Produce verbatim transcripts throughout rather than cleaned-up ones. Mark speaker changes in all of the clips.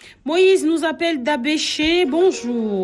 Speaker 1: Moïse nous appelle d'Abéché. Bonjour.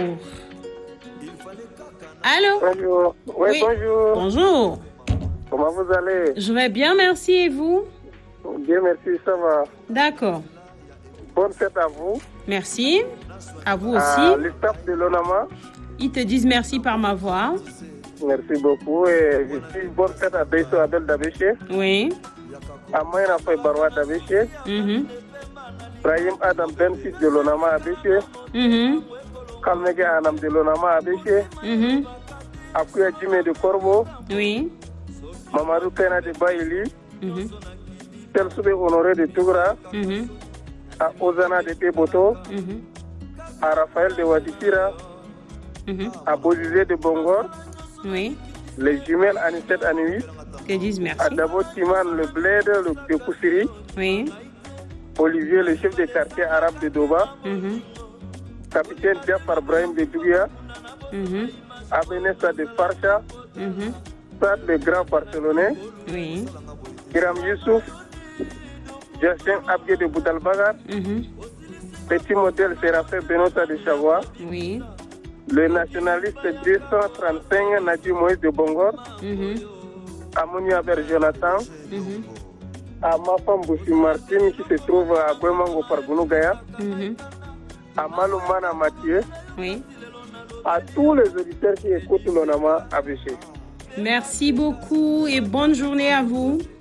Speaker 1: Allô?
Speaker 2: Bonjour. Oui,
Speaker 1: Oui.
Speaker 2: bonjour.
Speaker 1: Bonjour.
Speaker 2: Comment vous allez?
Speaker 1: Je vais bien, merci. Et vous?
Speaker 2: Bien, merci, ça va.
Speaker 1: D'accord.
Speaker 2: Bonne fête à vous.
Speaker 1: Merci. À vous aussi.
Speaker 2: À l'I S T A F de l'ONAMA.
Speaker 1: Ils te disent merci par ma voix.
Speaker 2: Merci beaucoup. Et je suis bonne fête à Beisso Abel d'Abéché.
Speaker 1: Oui.
Speaker 2: À Moyena Foy Barwa d'Abéché.
Speaker 1: Mhm.
Speaker 2: Brahim Adam Ben, fils de l'ONAMA à Abéché.
Speaker 1: Mhm.
Speaker 2: Kalmege Anam de l'ONAMA à Abéché.
Speaker 1: Mhm.
Speaker 2: Akuya Jimé de Corbeau.
Speaker 1: Oui.
Speaker 2: Mamadou Kena de Baïli.
Speaker 1: Mhm.
Speaker 2: Telsoube Honoré de Tougra.
Speaker 1: Mhm.
Speaker 2: À Ozana de Teboto.
Speaker 1: Mhm.
Speaker 2: À Raphaël de Wadikira.
Speaker 1: Mhm.
Speaker 2: À Bozizé de Bongor.
Speaker 1: Oui.
Speaker 2: Les jumelles Anisset Anuit.
Speaker 1: Te disent
Speaker 2: À
Speaker 1: merci.
Speaker 2: Dabo Timan, le bled, le de Koussiri.
Speaker 1: Oui.
Speaker 2: Olivier, le chef de quartier arabe de Doba.
Speaker 1: Mhm.
Speaker 2: Capitaine Jafar Brahim de Dougia.
Speaker 1: Mhm.
Speaker 2: Abenessa de Farcha.
Speaker 1: Mhm.
Speaker 2: Sad, le grand Barcelonais.
Speaker 1: Oui.
Speaker 2: Hiram Youssouf. Justin Abgue de Boudalbagar.
Speaker 1: Mhm.
Speaker 2: Petit modèle Séraphin Benota de Chavois.
Speaker 1: Oui.
Speaker 2: Le nationaliste deux cent trente-cinq Nadi Moïse de Bongor.
Speaker 1: Mhm.
Speaker 2: Amouni Aber Jonathan.
Speaker 1: Mhm.
Speaker 2: À ma femme Boussi Martine qui se trouve à Gouemango par Gounougaya.
Speaker 1: Mhm.
Speaker 2: À Maloumana Mathieu.
Speaker 1: Oui.
Speaker 2: À tous les auditeurs qui écoutent l'ONAMA A B C.
Speaker 1: Merci beaucoup et bonne journée à vous.